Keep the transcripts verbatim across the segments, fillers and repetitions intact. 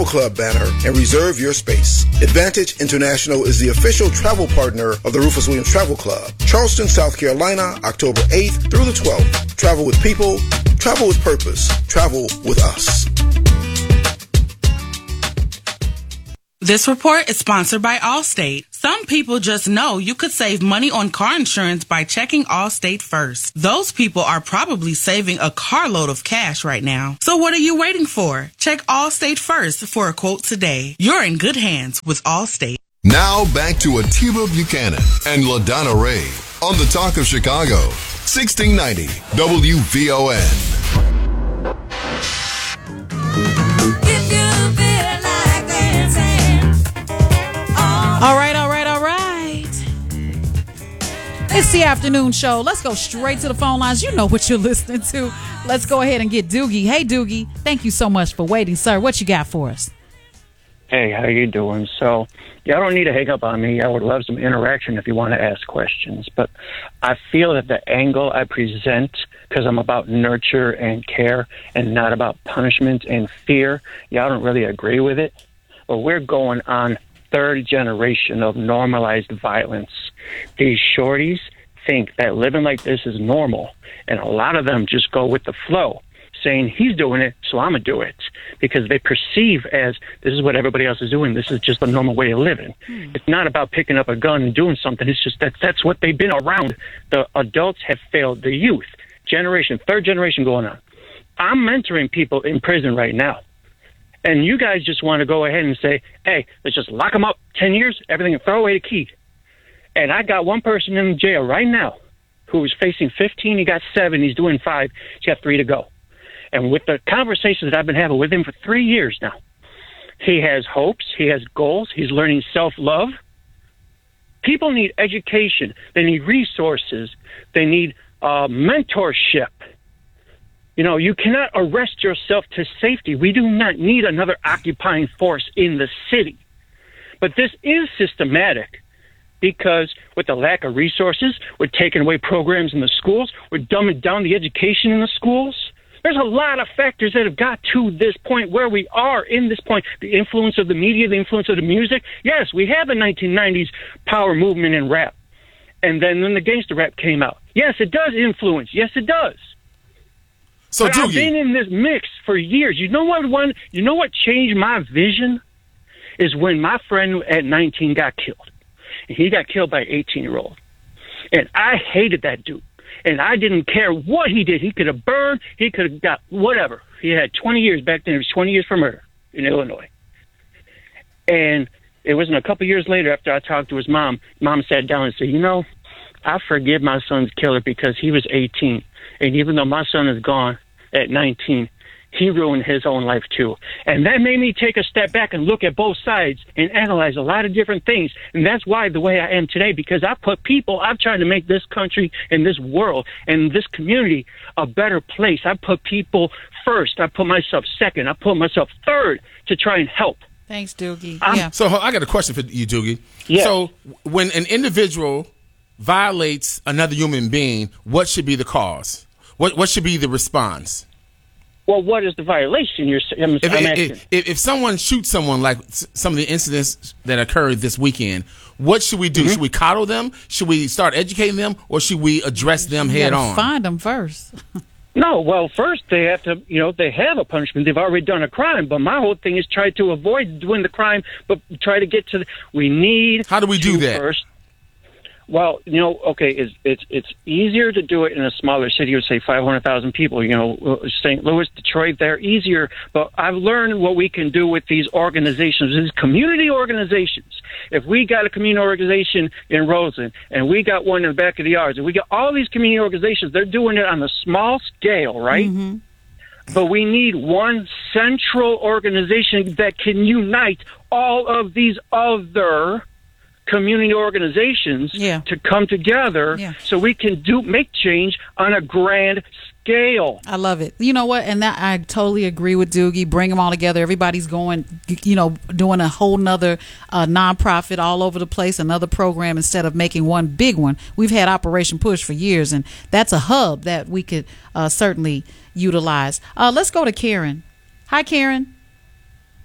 Club banner and reserve your space. Advantage International is the official travel partner of the Rufus Williams Travel Club. Charleston, South Carolina, October eighth through the twelfth. Travel with people, travel with purpose, travel with us. This report is sponsored by Allstate. Some people just know you could save money on car insurance by checking Allstate first. Those people are probably saving a carload of cash right now. So what are you waiting for? Check Allstate first for a quote today. You're in good hands with Allstate. Now back to Atiba Buchanan and LaDonna Ray on the Talk of Chicago, sixteen ninety W V O N. All right, all right, all right. It's the afternoon show. Let's go straight to the phone lines. You know what you're listening to. Let's go ahead and get Doogie. Hey, Doogie. Thank you so much for waiting, sir. What you got for us? Hey, how you doing? So, y'all don't need to hang up on me. I would love some interaction if you want to ask questions. But I feel that the angle I present, because I'm about nurture and care and not about punishment and fear, y'all don't really agree with it. But we're going on third generation of normalized violence. These shorties think that living like this is normal, and a lot of them just go with the flow, saying he's doing it, so I'm gonna do it, because they perceive as this is what everybody else is doing. This is just the normal way of living. Hmm. It's not about picking up a gun and doing something. It's just that that's what they've been around. The adults have failed the youth. Generation, third generation going on. I'm mentoring people in prison right now. And you guys just want to go ahead and say, hey, let's just lock them up ten years, everything, and throw away the key. And I got one person in jail right now who is facing fifteen. He got seven. He's doing five. He's got three to go. And with the conversations that I've been having with him for three years now, he has hopes. He has goals. He's learning self-love. People need education. They need resources. They need uh, mentorship. You know, you cannot arrest yourself to safety. We do not need another occupying force in the city. But this is systematic because with the lack of resources, we're taking away programs in the schools. We're dumbing down the education in the schools. There's a lot of factors that have got to this point where we are in this point. The influence of the media, the influence of the music. Yes, we have a nineteen nineties power movement in rap. And then when the gangster rap came out. Yes, it does influence. Yes, it does. So but I've been in this mix for years. You know what one you know what changed my vision is when my friend at nineteen got killed. And he got killed by an eighteen-year-old. And I hated that dude. And I didn't care what he did. He could have burned. He could have got whatever. He had twenty years back then. It was twenty years for murder in Illinois. And it wasn't a couple years later after I talked to his mom. Mom sat down and said, you know, I forgive my son's killer because he was eighteen. And even though my son is gone at nineteen, he ruined his own life too. And that made me take a step back and look at both sides and analyze a lot of different things. And that's why the way I am today, because I put people, I've tried to make this country and this world and this community a better place. I put people first. I put myself second. I put myself third to try and help. Thanks, Doogie. Um, yeah. So I got a question for you, Doogie. Yeah. So when an individual violates another human being, what should be the cause? What what should be the response? Well, what is the violation? You're I'm, if, I'm if, if, if someone shoots someone, like some of the incidents that occurred this weekend, what should we do? Mm-hmm. Should we coddle them? Should we start educating them, or should we address them you head on? Find them first. No, well, first they have to, you know, they have a punishment. They've already done a crime. But my whole thing is try to avoid doing the crime, but try to get to the, we need. How do we do that? First, well, you know, okay, it's it's it's easier to do it in a smaller city with, say, five hundred thousand people, you know, Saint Louis, Detroit, they're easier. But I've learned what we can do with these organizations, these community organizations. If we got a community organization in Roseland, and we got one in the back of the yards, and we got all these community organizations, they're doing it on a small scale, right? Mm-hmm. But we need one central organization that can unite all of these other community organizations yeah. to come together yeah. so we can do make change on a grand scale. I love it. You know what? And that I totally agree with Doogie. Bring them all together. Everybody's going, you know, doing a whole nother uh, nonprofit all over the place, another program instead of making one big one. We've had Operation Push for years, and that's a hub that we could uh, certainly utilize. Uh, let's go to Karen. Hi, Karen.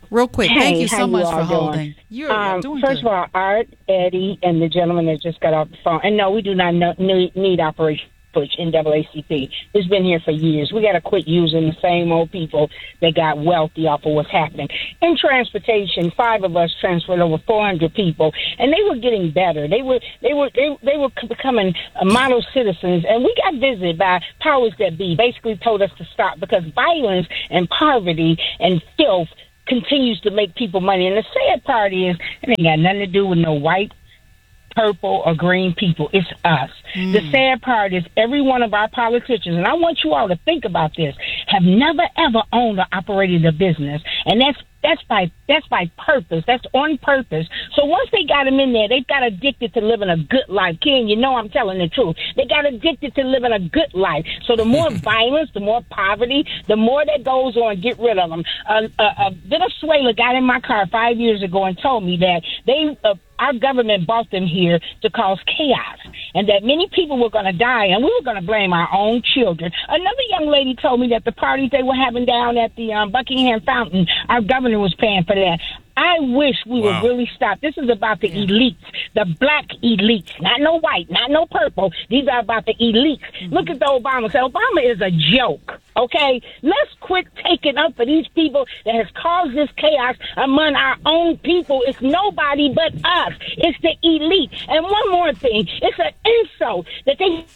Real quick. Hey, Thank you how so you much all for doing? holding. You're um, doing First good. of all, Art, Eddie, and the gentleman that just got off the phone. And no, we do not know, need, need Operation Push, N double A C P. It's been here for years. We got to quit using the same old people that got wealthy off of what's happening. In transportation, five of us transferred over four hundred people, and they were getting better. They were they were they, they were becoming model citizens, and we got visited by powers that be. Basically, told us to stop because violence and poverty and filth continues to make people money. And the sad part is, it ain't got nothing to do with no white, purple, or green people. It's us. Mm. The sad part is every one of our politicians, and I want you all to think about this, have never, ever owned or operated a business. And that's That's by that's by purpose. That's on purpose. So once they got them in there, they got addicted to living a good life. Ken, you know I'm telling the truth. They got addicted to living a good life. So the more violence, the more poverty, the more that goes on, get rid of them. Uh, uh, uh, Venezuela got in my car five years ago and told me that they uh, our government bought them here to cause chaos and that many people were going to die and we were going to blame our own children. Another young lady told me that the parties they were having down at the um, Buckingham Fountain, our governor was paying for that. I wish we Wow. would really stop. This is about the elites, the black elites, not no white, not no purple. These are about the elites. Mm-hmm. Look at the Obama. Say Obama is a joke, okay? Let's quit taking up for these people that has caused this chaos among our own people. It's nobody but us. It's the elite. And one more thing, it's an insult that they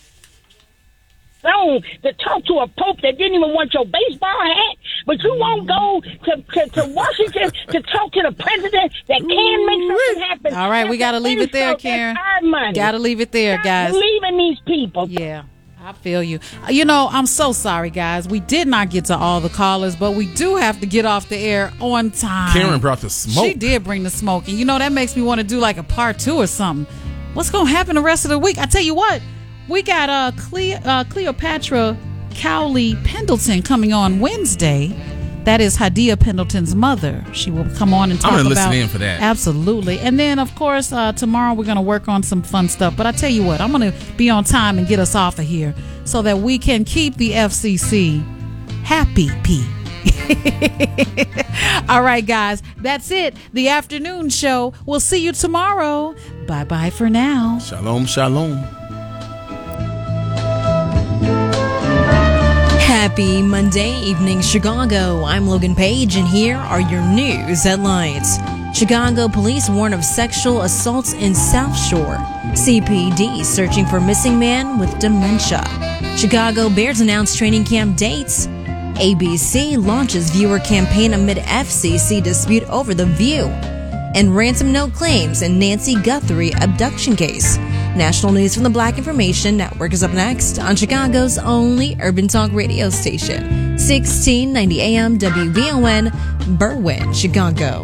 zone to talk to a pope that didn't even want your baseball hat, but you won't go to, to, to Washington to talk to the president that can make something happen. All right, we got to leave it there, Karen. Our money. Got to leave it there, Stop guys. believing these people. Yeah. I feel you. You know, I'm so sorry, guys. We did not get to all the callers, but we do have to get off the air on time. Karen brought the smoke. She did bring the smoke. And, you know, that makes me want to do like a part two or something. What's going to happen the rest of the week? I tell you what, we got uh, Cle- uh, Cleopatra Cowley Pendleton coming on Wednesday. That is Hadia Pendleton's mother. She will come on and talk I'm about. gonna listen in for that. Absolutely. And then, of course, uh, tomorrow we're going to work on some fun stuff. But I tell you what, I'm going to be on time and get us off of here so that we can keep the F C C happy. P. All right, guys, that's it. The afternoon show. We'll see you tomorrow. Bye bye for now. Shalom, shalom. Happy Monday evening, Chicago. I'm Logan Page, and here are your news headlines. Chicago police warn of sexual assaults in South Shore. C P D searching for missing man with dementia. Chicago Bears announce training camp dates. A B C launches viewer campaign amid F C C dispute over The View. And ransom note claims in Nancy Guthrie abduction case. National news from the Black Information Network is up next on Chicago's only urban talk radio station, sixteen ninety A M W V O N, Berwyn, Chicago.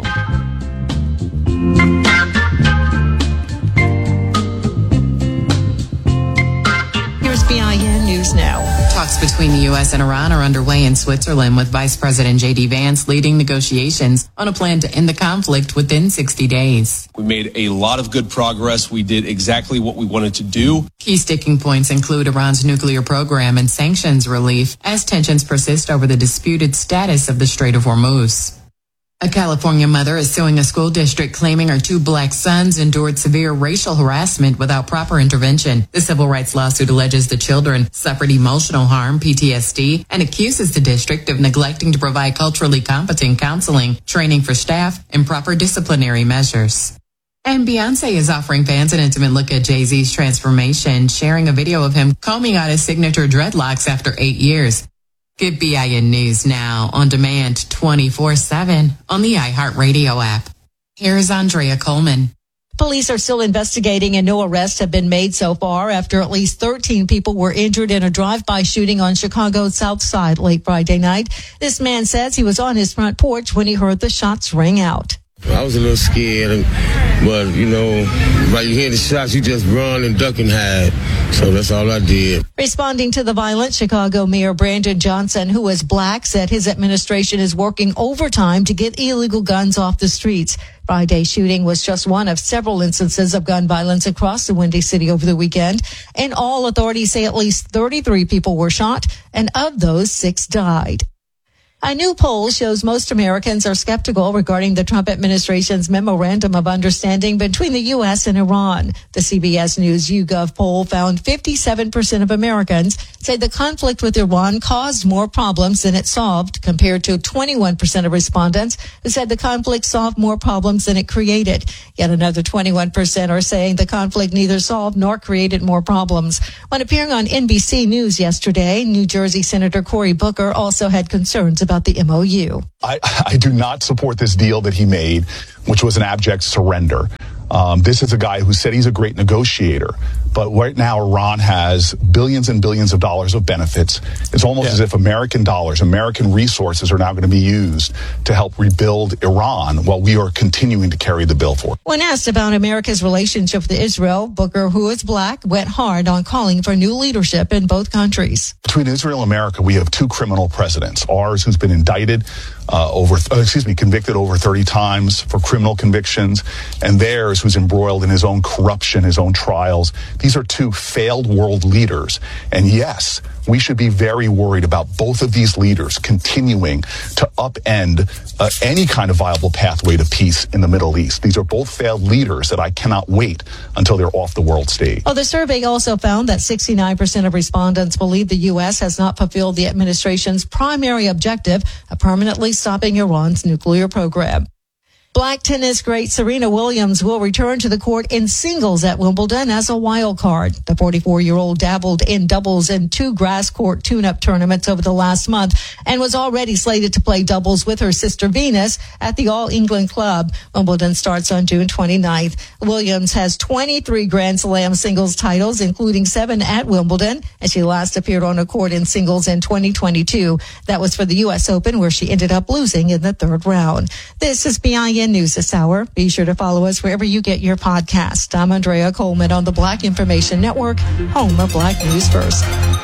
Here's B I N News Now. Talks between the U S and Iran are underway in Switzerland, with Vice President J D Vance leading negotiations on a plan to end the conflict within sixty days. We made a lot of good progress. We did exactly what we wanted to do. Key sticking points include Iran's nuclear program and sanctions relief as tensions persist over the disputed status of the Strait of Hormuz. A California mother is suing a school district claiming her two black sons endured severe racial harassment without proper intervention. The civil rights lawsuit alleges the children suffered emotional harm, P T S D, and accuses the district of neglecting to provide culturally competent counseling, training for staff, and proper disciplinary measures. And Beyonce is offering fans an intimate look at Jay-Z's transformation, sharing a video of him combing out his signature dreadlocks after eight years. Get B I N News now on demand twenty-four seven on the iHeartRadio app. Here's Andrea Coleman. Police are still investigating and no arrests have been made so far after at least thirteen people were injured in a drive-by shooting on Chicago's South Side late Friday night. This man says he was on his front porch when he heard the shots ring out. I was a little scared, but, you know, while you hear the shots, you just run and duck and hide. So that's all I did. Responding to the violence, Chicago Mayor Brandon Johnson, who is black, said his administration is working overtime to get illegal guns off the streets. Friday's shooting was just one of several instances of gun violence across the Windy City over the weekend. In all, authorities say at least thirty-three people were shot, and of those, six died. A new poll shows most Americans are skeptical regarding the Trump administration's memorandum of understanding between the U S and Iran. The C B S News YouGov poll found fifty-seven percent of Americans say the conflict with Iran caused more problems than it solved, compared to twenty-one percent of respondents who said the conflict solved more problems than it created. Yet another twenty-one percent are saying the conflict neither solved nor created more problems. When appearing on N B C News yesterday, New Jersey Senator Cory Booker also had concerns about the M O U. I, I do not support this deal that he made, which was an abject surrender. Um, this is a guy who said he's a great negotiator, but right now Iran has billions and billions of dollars of benefits. It's almost yeah. as if American dollars, American resources are now going to be used to help rebuild Iran while we are continuing to carry the bill for it. When asked about America's relationship with Israel, Booker, who is black, went hard on calling for new leadership in both countries. Between Israel and America, we have two criminal presidents. Ours, who's been indicted uh, over, uh, excuse me, convicted over thirty times for criminal convictions, and theirs, who's embroiled in his own corruption, his own trials. These are two failed world leaders. And yes, we should be very worried about both of these leaders continuing to upend uh, any kind of viable pathway to peace in the Middle East. These are both failed leaders that I cannot wait until they're off the world stage. Well, the survey also found that sixty-nine percent of respondents believe the U S has not fulfilled the administration's primary objective of permanently stopping Iran's nuclear program. Black tennis great Serena Williams will return to the court in singles at Wimbledon as a wild card. The forty-four-year-old dabbled in doubles in two grass court tune-up tournaments over the last month and was already slated to play doubles with her sister Venus at the All England Club. Wimbledon starts on June twenty-ninth. Williams has twenty-three Grand Slam singles titles, including seven at Wimbledon, and she last appeared on a court in singles in twenty twenty-two. That was for the U S Open, where she ended up losing in the third round. This is B I N News this hour. Be sure to follow us wherever you get your podcast. I'm Andrea Coleman on the Black Information Network, home of Black News First.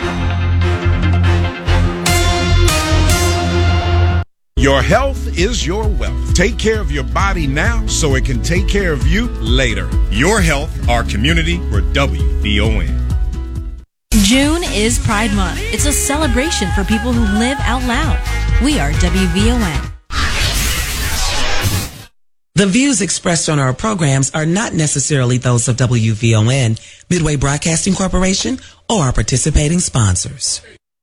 Your health is your wealth. Take care of your body now so it can take care of you later. Your health, our community, for W V O N. June is Pride Month. It's a celebration for people who live out loud. We are W V O N. The views expressed on our programs are not necessarily those of W V O N, Midway Broadcasting Corporation, or our participating sponsors.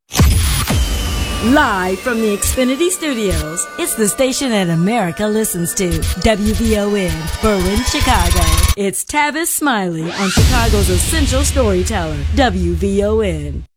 Live from the Xfinity Studios, it's the station that America listens to, W V O N, Berlin, Chicago. It's Tavis Smiley on Chicago's essential storyteller, W V O N.